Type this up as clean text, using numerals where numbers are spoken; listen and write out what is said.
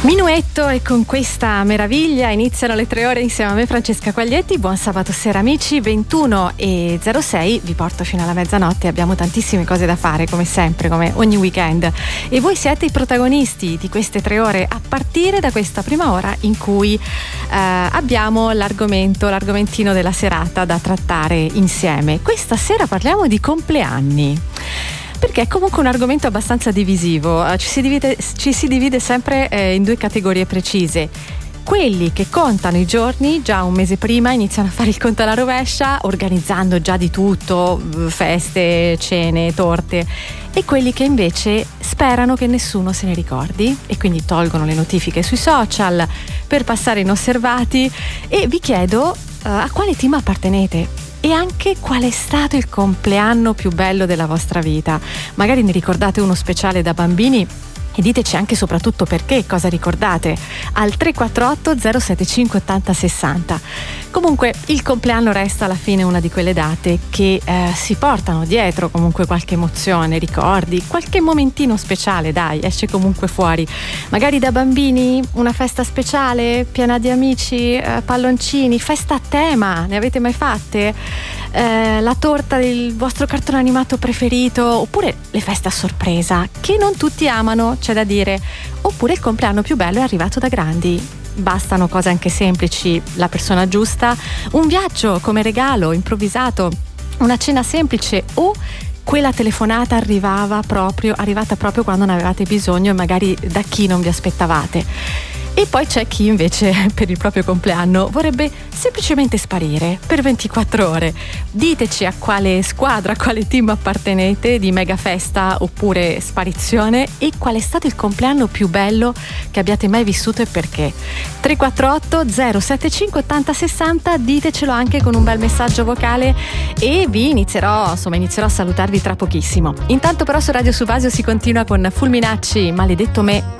Minuetto, e con questa meraviglia iniziano le 3 ore insieme a me, Francesca Quaglietti. Buon sabato sera amici, 21:06, vi porto fino alla mezzanotte. Abbiamo tantissime cose da fare, come sempre, come ogni weekend, e voi siete i protagonisti di queste 3 ore, a partire da questa prima ora in cui abbiamo l'argomentino della serata da trattare insieme. Questa sera parliamo di compleanni, perché è comunque un argomento abbastanza divisivo. Ci si divide sempre in 2 categorie precise: quelli che contano i giorni già un mese prima, iniziano a fare il conto alla rovescia, organizzando già di tutto, feste, cene, torte, e quelli che invece sperano che nessuno se ne ricordi e quindi tolgono le notifiche sui social per passare inosservati. E vi chiedo a quale team appartenete e anche qual è stato il compleanno più bello della vostra vita. Magari ne ricordate uno speciale da bambini e diteci anche soprattutto perché, cosa ricordate, al 348 075 80 60. Comunque il compleanno resta alla fine una di quelle date che si portano dietro comunque qualche emozione, ricordi, qualche momentino speciale, dai, esce comunque fuori. Magari da bambini una festa speciale piena di amici, palloncini, festa a tema, ne avete mai fatte? La torta del vostro cartone animato preferito, oppure le feste a sorpresa che non tutti amano, c'è da dire, oppure il compleanno più bello è arrivato da grandi. Bastano cose anche semplici, la persona giusta, un viaggio come regalo improvvisato, una cena semplice, o quella telefonata arrivata proprio quando ne avevate bisogno e magari da chi non vi aspettavate. E poi c'è chi invece per il proprio compleanno vorrebbe semplicemente sparire per 24 ore. Diteci a quale squadra, a quale team appartenete, di mega festa oppure sparizione, e qual è stato il compleanno più bello che abbiate mai vissuto e perché. 348 075 80 60, ditecelo anche con un bel messaggio vocale e vi inizierò a salutarvi tra pochissimo. Intanto però su Radio Subasio si continua con Fulminacci, Maledetto me.